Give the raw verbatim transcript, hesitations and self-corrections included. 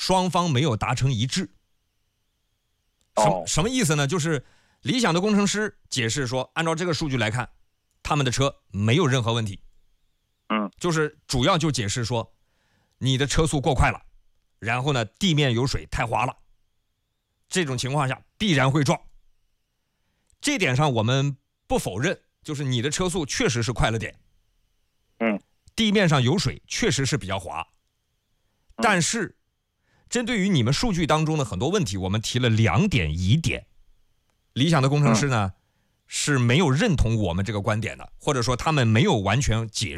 双方没有达成一致。什么什么意思呢？就是理想的工程师解释说，按照这个数据来看，他们的车没有任何问题。 嗯， 就是主要就解释说，你的车速过快了，然后呢，地面有水太滑了，这种情况下必然会撞。这点上我们不否认，就是你的车速确实是快了点。 嗯， 地面上有水确实是比较滑，但是针对于你们数据当中的很多问题，我们提了两点疑点。理想的工程师呢、嗯、是没有认同我们这个观点的，或者说他们没有完全解